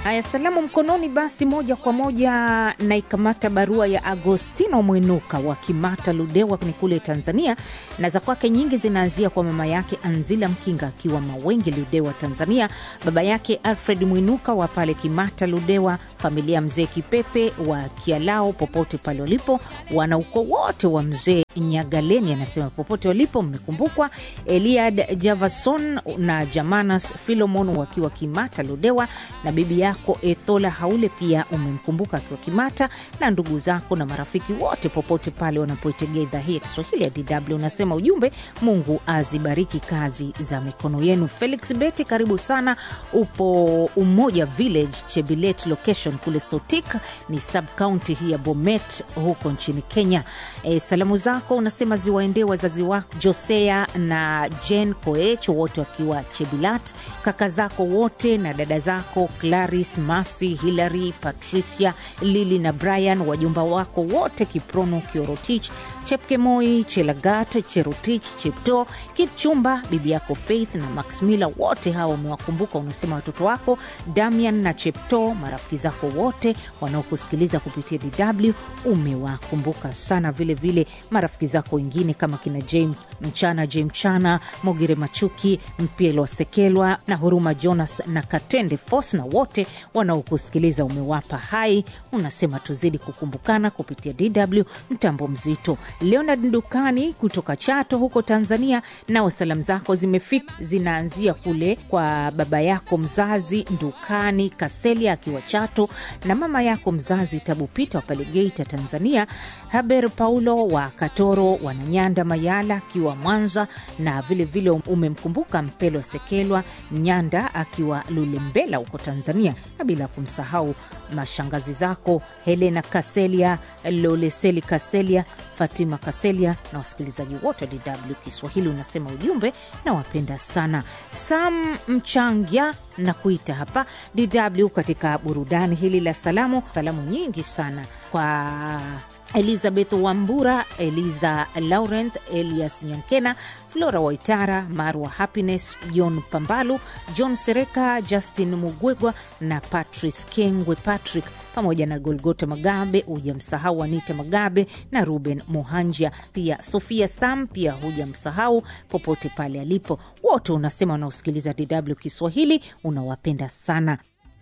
Haya, salamu mkononi basi moja kwa moja na ikamata barua ya Agostino Mwenuka wa Kimata Ludewa ni kule Tanzania, na za kwake nyingi zinaanzia kwa mama yake Anzila Mkinga akiwa Mawengi Ludewa Tanzania, baba yake Alfred Mwenuka wa pale Kimata Ludewa, familia mzee Kipepe wa Kialao popote pale walipo, wanauko wote wa mzee Nyagaleni anasema popote walipo mmekumbukwa, Eliad Javason na Jamanas Filomon wakiwa Kimata Ludewa, na bibi yako Ethola Haule pia umemkumbuka akiwa Kimata, na ndugu zako na marafiki wote popote pale wanapoitegea idhaa hii ya Kiswahili ya DW. Unasema ujumbe, Mungu azibariki kazi za mikono yenu. Felix Beti, karibu sana, upo Umoja Village Chebilet location kule Sotik, ni sub county hii ya Bomet huko nchini Kenya. Salamu zako unasema ziwaendee wazazi wako Josea na Jen Koech wote wakiwa Chebilat, kaka zako wote na dada zako Clarice, Mercy, Hilary, Patricia, Lily na Brian, wajumba wako wote Kiprono, Kiorotich, Chepkemoi, Chelagat, Cherotich, Chepto, Kipchumba, bibi yako Faith na Maximila, wote hao umewakumbuka. Unasema watoto wako Damian na Chepto, marafiki zako wote wanaokusikiliza kupitia DW umewakumbuka sana. Vile vile marafiki zako wengine kama kina James Mchana, Mogire Machuki, Mpielo Sekelwa na Huruma Jonas na Katende Fos, na wote wanaokusikiliza umewapa hai. Unasema tuzidi kukumbukana kupitia DW mtambo mzito. Leonard Ndukani kutoka Chato huko Tanzania, nao salamu zako zimefika, zinaanzia kule kwa baba yako mzazi Ndukani Kaselia akiwa Chato, na mama yako mzazi Tabupita wa pale Geita Tanzania, Haber Paulo wa Katoro, Wananyanda Mayala akiwa Mwanza, na vile vile umemkumbuka Mpelo Sekelwa Nyanda akiwa Lulembela huko Tanzania, na bila kumsahau mashangazi zako Helena Kaselia, Loleseli Kaselia, Fatima Kaselia na wasikilizaji wote wa DW Kiswahili. Unasema ujumbe, na wapenda sana. Sam Mchangya na kuita hapa DW katika burudani hili la salamu. Salamu nyingi sana kwa Elizabeth Wambura, Eliza Laurent, Elias Nyankena, Flora Waitara, Marwa Happiness, John Pambalu, John Sereka, Justin Mugwegwa na Patrice Kengwe Patrick, pamoja na Golgota Magabe, hujamsahau Anita Magabe na Ruben Mohanja, pia Sofia Sam pia hujamsahau popote pale alipo. Wote unasema wanaosikiliza DW Kiswahili unawapenda sana.